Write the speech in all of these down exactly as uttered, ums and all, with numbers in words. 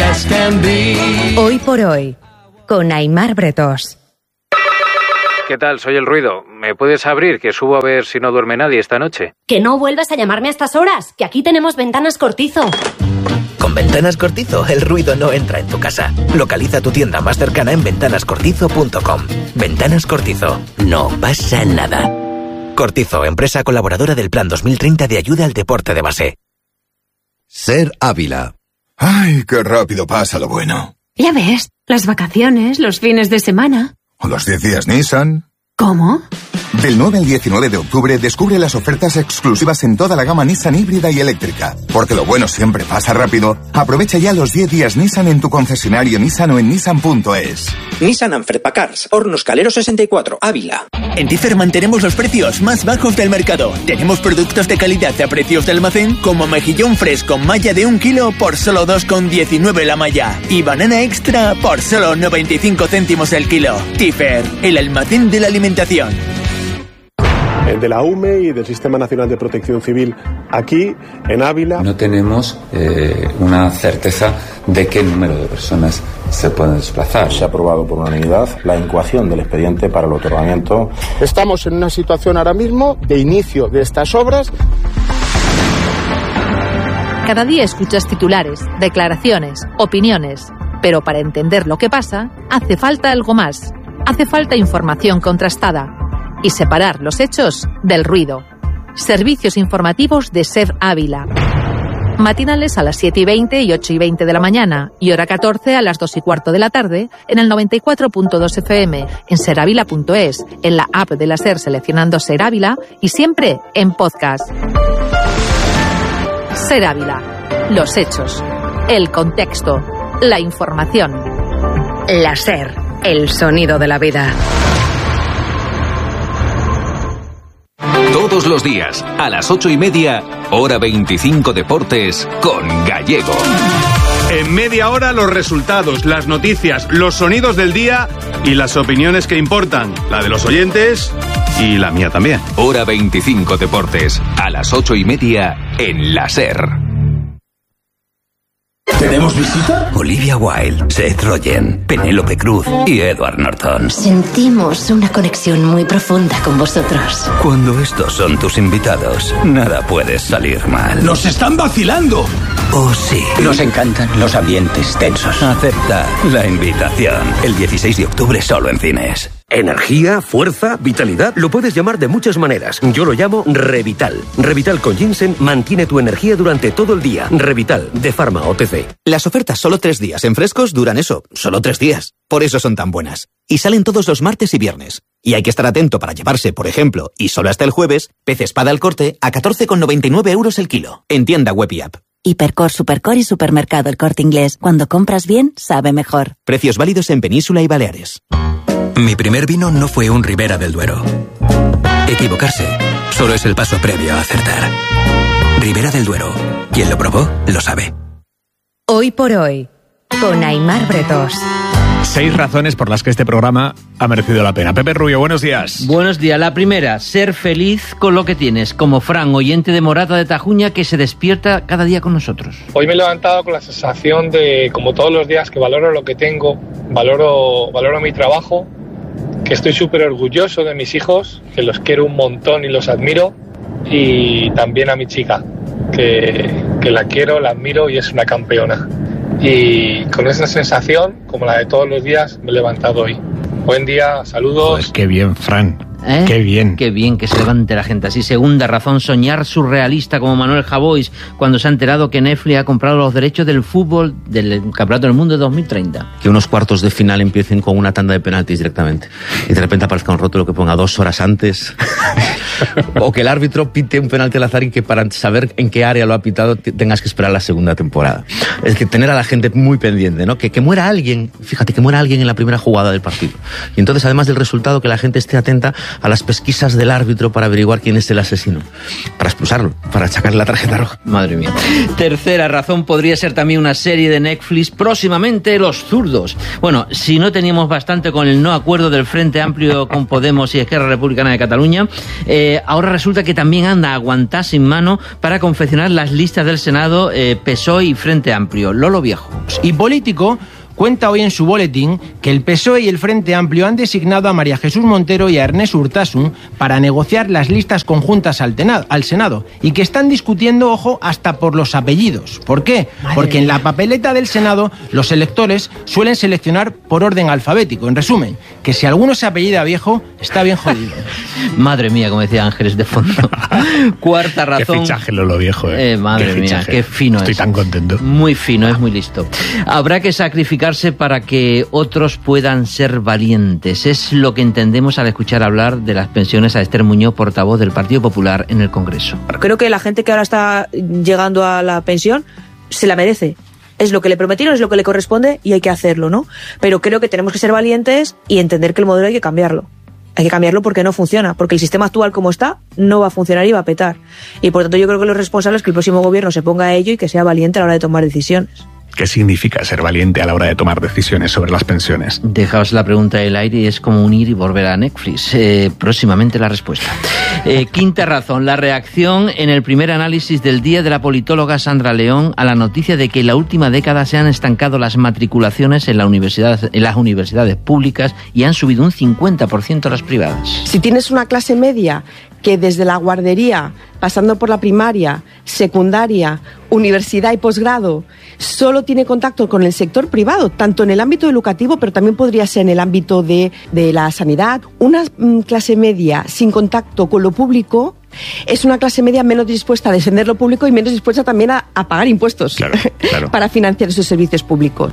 as can be. Hoy por hoy, con Aimar Bretós. ¿Qué tal? Soy El Ruido. ¿Me puedes abrir, que subo a ver si no duerme nadie esta noche? Que no vuelvas a llamarme a estas horas, que aquí tenemos Ventanas Cortizo. Con Ventanas Cortizo, el ruido no entra en tu casa. Localiza tu tienda más cercana en ventanas cortizo punto com. Ventanas Cortizo. No pasa nada. Cortizo, empresa colaboradora del Plan dos mil treinta de ayuda al deporte de base. Ser Ávila. ¡Ay, qué rápido pasa lo bueno! Ya ves, las vacaciones, los fines de semana... ¿O los diez días Nissan? ¿Cómo? Del nueve al diecinueve de octubre descubre las ofertas exclusivas en toda la gama Nissan híbrida y eléctrica. Porque lo bueno siempre pasa rápido. Aprovecha ya los diez días Nissan en tu concesionario Nissan o en nissan punto es. Nissan Anferpacars, Hornos Calero sesenta y cuatro, Ávila. En Tifer mantenemos los precios más bajos del mercado. Tenemos productos de calidad a precios de almacén, como mejillón fresco malla de un kilo por solo dos con diecinueve la malla. Y banana extra por solo noventa y cinco céntimos el kilo. Tifer, el almacén de la alimentación. De la U M E y del Sistema Nacional de Protección Civil aquí, en Ávila. No tenemos eh, una certeza de qué número de personas se pueden desplazar. Se ha aprobado por unanimidad la incoación del expediente para el otorgamiento. Estamos en una situación ahora mismo de inicio de estas obras. Cada día escuchas titulares, declaraciones, opiniones, pero para entender lo que pasa, hace falta algo más. Hace falta información contrastada y separar los hechos del ruido. Servicios informativos de Ser Ávila. Matinales a las siete y veinte y ocho y veinte de la mañana y hora catorce a las dos y cuarto de la tarde en el noventa y cuatro punto dos F M, en seravila punto es, en la app de la Ser seleccionando Ser Ávila y siempre en podcast. Ser Ávila. Los hechos, el contexto, la información. La Ser, el sonido de la vida. Todos los días, a las ocho y media, hora veinticinco Deportes, con Gallego. En media hora, los resultados, las noticias, los sonidos del día y las opiniones que importan. La de los oyentes y la mía también. Hora veinticinco Deportes, a las ocho y media, en la Ser. ¿Tenemos visita? Olivia Wilde, Seth Rogen, Penélope Cruz y Edward Norton. Sentimos una conexión muy profunda con vosotros. Cuando estos son tus invitados, nada puede salir mal. ¡Nos están vacilando! Oh, sí. Nos encantan los ambientes tensos. Acepta la invitación. El dieciséis de octubre solo en cines. Energía, fuerza, vitalidad, lo puedes llamar de muchas maneras. Yo lo llamo Revital. Revital con ginseng mantiene tu energía durante todo el día. Revital, de Pharma O T C. Las ofertas solo tres días en frescos duran eso, solo tres días. Por eso son tan buenas. Y salen todos los martes y viernes. Y hay que estar atento para llevarse, por ejemplo, y solo hasta el jueves, pez espada al corte a catorce con noventa y nueve euros el kilo. En tienda web y app. Hipercor, Supercor y Supermercado El Corte Inglés. Cuando compras bien, sabe mejor. Precios válidos en Península y Baleares. Mi primer vino no fue un Ribera del Duero. Equivocarse solo es el paso previo a acertar. Ribera del Duero. Quien lo probó, lo sabe. Hoy por hoy, con Aimar Bretós. Seis razones por las que este programa ha merecido la pena. Pepe Rubio, buenos días. Buenos días. La primera, ser feliz con lo que tienes, como Fran, oyente de Morata de Tajuña, que se despierta cada día con nosotros. Hoy me he levantado con la sensación de, como todos los días, que valoro lo que tengo, valoro, valoro mi trabajo, que estoy súper orgulloso de mis hijos, que los quiero un montón y los admiro, y también a mi chica, que, que la quiero, la admiro y es una campeona. Y con esa sensación, como la de todos los días, me he levantado hoy. Buen día, saludos. Joder, qué bien, Fran. ¿Eh? Qué bien. Qué bien que se levante la gente así. Segunda razón, soñar surrealista como Manuel Javois cuando se ha enterado que Netflix ha comprado los derechos del fútbol del Campeonato del Mundo de dos mil treinta. Que unos cuartos de final empiecen con una tanda de penaltis directamente y de repente aparezca un rótulo que ponga dos horas antes o que el árbitro pite un penalti al azar y que para saber en qué área lo ha pitado tengas que esperar la segunda temporada. Es que tener a la gente muy pendiente, ¿no? Que, que muera alguien, fíjate, que muera alguien en la primera jugada del partido. Y entonces, además del resultado, que la gente esté atenta a las pesquisas del árbitro para averiguar quién es el asesino, para expulsarlo, para sacarle la tarjeta roja. Madre mía. Tercera razón podría ser también una serie de Netflix, próximamente Los Zurdos. Bueno, si no teníamos bastante con el no acuerdo del Frente Amplio con Podemos y Esquerra Republicana de Cataluña, eh, ahora resulta que también anda a aguantar sin mano para confeccionar las listas del Senado eh, P S O E y Frente Amplio. Lolo Viejo. Y Político cuenta hoy en su boletín que el P S O E y el Frente Amplio han designado a María Jesús Montero y a Ernest Urtasun para negociar las listas conjuntas al, tenado, al Senado y que están discutiendo, ojo, hasta por los apellidos. ¿Por qué? Madre Porque en la papeleta del Senado los electores suelen seleccionar por orden alfabético. En resumen, que si alguno se apellida Viejo, está bien jodido. Madre mía, como decía Ángeles de fondo. Cuarta razón. Qué fichaje Lolo Viejo, eh. eh madre qué mía, fichaje. qué fino Estoy es. tan contento. Muy fino, es muy listo. Habrá que sacrificar para que otros puedan ser valientes. Es lo que entendemos al escuchar hablar de las pensiones a Esther Muñoz, portavoz del Partido Popular en el Congreso. Creo que la gente que ahora está llegando a la pensión se la merece. Es lo que le prometieron, es lo que le corresponde y hay que hacerlo, ¿no? Pero creo que tenemos que ser valientes y entender que el modelo hay que cambiarlo. Hay que cambiarlo porque no funciona, porque el sistema actual como está no va a funcionar y va a petar. Y por tanto yo creo que lo responsable es que el próximo gobierno se ponga a ello y que sea valiente a la hora de tomar decisiones. ¿Qué significa ser valiente a la hora de tomar decisiones sobre las pensiones? Dejaos la pregunta del aire y es como unir y volver a Netflix. Eh, próximamente la respuesta. Eh, quinta razón, la reacción en el primer análisis del día de la politóloga Sandra León a la noticia de que en la última década se han estancado las matriculaciones en, la universidad, en las universidades públicas y han subido un cincuenta por ciento las privadas. Si tienes una clase media que desde la guardería, pasando por la primaria, secundaria, universidad y posgrado, solo tiene contacto con el sector privado, tanto en el ámbito educativo, pero también podría ser en el ámbito de, de la sanidad. Una mm, clase media sin contacto con lo público es una clase media menos dispuesta a defender lo público y menos dispuesta también a, a pagar impuestos, claro, claro, para financiar esos servicios públicos.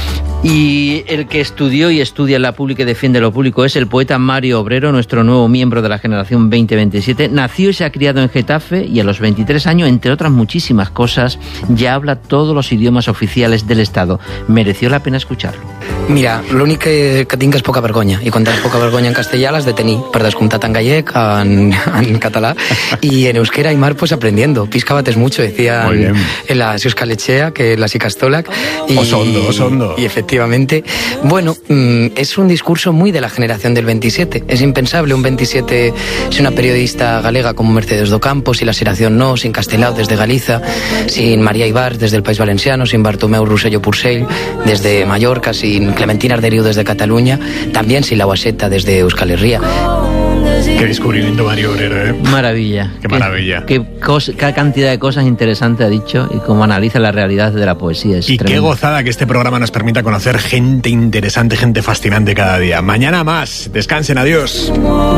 Y el que estudió y estudia en la pública y defiende lo público es el poeta Mario Obrero, nuestro nuevo miembro de la generación veinte veintisiete. Nació y se ha criado en Getafe y a los veintitrés años, entre otras muchísimas cosas, ya habla todos los idiomas oficiales del Estado. Mereció la pena escucharlo. Mira, l'únic que, que tinc és poca vergonya, i quan tens poca vergonya en castellà l'has de tenir, per descomptat en gallec, en, en català, y en euskera y mar pues aprendiendo. Piscabates mucho, decía en, en la Euskalechea, que la Sicastolac. Y, Osondo, Osondo. Y efectivamente, bueno, es un discurso muy de la generación del veintisiete. Es impensable un veintisiete sin una periodista galega como Mercedes Docampo, sin la Xeración No, sin Castelao desde Galiza, sin María Ibar desde el País Valenciano, sin Bartomeu Rosselló Purcell desde Mallorca, sin Clementina Arderiu desde Cataluña, también sin la Guaseta desde Euskal Herria. Qué descubrimiento, Mario Obrero, ¿eh? Maravilla. Qué maravilla. Qué, qué, cosa, qué cantidad de cosas interesantes ha dicho y cómo analiza la realidad de la poesía. Es y tremendo. Qué gozada que este programa nos permita conocer gente interesante, gente fascinante cada día. Mañana más. Descansen, adiós.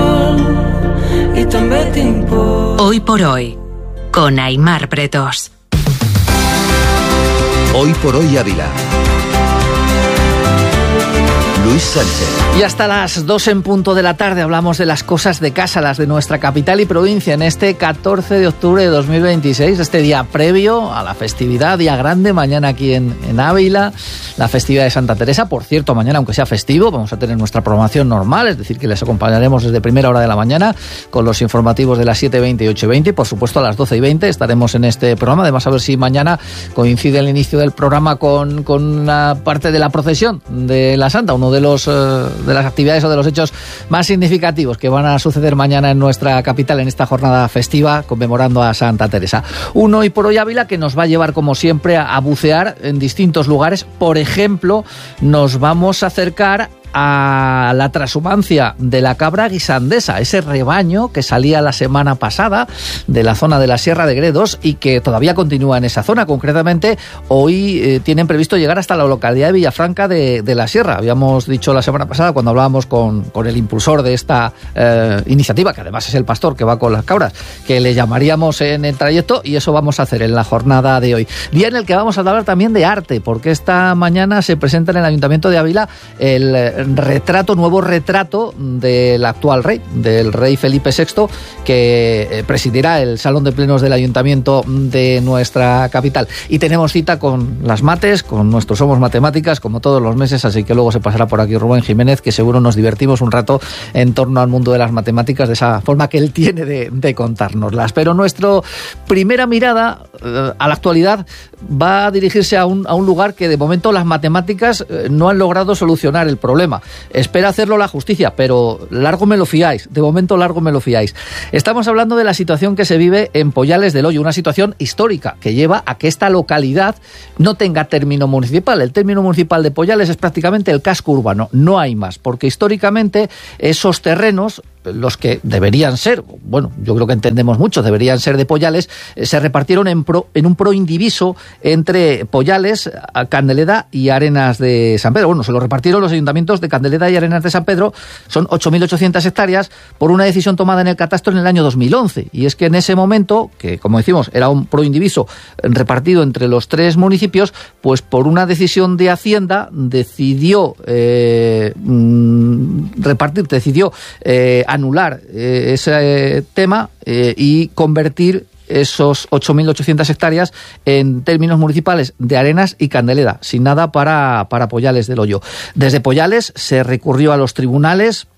Hoy por hoy, con Aimar Pretos. Hoy por hoy Ávila. Luis Sánchez. Y hasta las dos en punto de la tarde hablamos de las cosas de casa, las de nuestra capital y provincia, en este catorce de octubre de dos mil veintiséis, este día previo a la festividad, día grande, mañana aquí en, en Ávila, la festividad de Santa Teresa. Por cierto, mañana, aunque sea festivo, vamos a tener nuestra programación normal, es decir, que les acompañaremos desde primera hora de la mañana con los informativos de las siete veinte y ocho veinte, y por supuesto a las doce y veinte estaremos en este programa. Además, a ver si mañana coincide el inicio del programa con, con una parte de la procesión de la Santa, uno de los de las actividades o de los hechos más significativos que van a suceder mañana en nuestra capital en esta jornada festiva conmemorando a Santa Teresa. Un Hoy por Hoy Ávila que nos va a llevar como siempre a, a bucear en distintos lugares. Por ejemplo, nos vamos a acercar a la trashumancia de la cabra guisandesa, ese rebaño que salía la semana pasada de la zona de la Sierra de Gredos y que todavía continúa en esa zona. Concretamente, hoy eh, tienen previsto llegar hasta la localidad de Villafranca de, de la Sierra. Habíamos dicho la semana pasada, cuando hablábamos con, con el impulsor de esta eh, iniciativa, que además es el pastor que va con las cabras, que le llamaríamos en el trayecto, y eso vamos a hacer en la jornada de hoy. Día en el que vamos a hablar también de arte, porque esta mañana se presenta en el Ayuntamiento de Ávila el retrato, nuevo retrato del actual rey, del rey Felipe sexto, que presidirá el Salón de Plenos del Ayuntamiento de nuestra capital. Y tenemos cita con las mates, con nuestro Somos Matemáticas, como todos los meses, así que luego se pasará por aquí Rubén Jiménez, que seguro nos divertimos un rato en torno al mundo de las matemáticas, de esa forma que él tiene de, de contárnoslas. Pero nuestra primera mirada eh, a la actualidad va a dirigirse a un, a un lugar que de momento las matemáticas eh, no han logrado solucionar el problema. Espera hacerlo la justicia, pero largo me lo fiáis, de momento largo me lo fiáis. Estamos hablando de la situación que se vive en Pollales del Hoyo, una situación histórica que lleva a que esta localidad no tenga término municipal. El término municipal de Pollales es prácticamente el casco urbano, no hay más, porque históricamente esos terrenos, los que deberían ser, bueno, yo creo que entendemos mucho, deberían ser de Pollales, eh, se repartieron en, pro, en un proindiviso entre Pollales, Candeleda y Arenas de San Pedro. Bueno, se lo repartieron los ayuntamientos de Candeleda y Arenas de San Pedro, son ocho mil ochocientas hectáreas, por una decisión tomada en el catastro en el año dos mil once. Y es que en ese momento, que como decimos, era un proindiviso repartido entre los tres municipios, pues por una decisión de Hacienda decidió eh, mmm, repartir, decidió eh, anular eh, ese eh, tema eh, y convertir esos ocho mil ochocientas hectáreas en términos municipales de Arenas y Candeleda, sin nada para, para Pollales del Hoyo. Desde Pollales se recurrió a los tribunales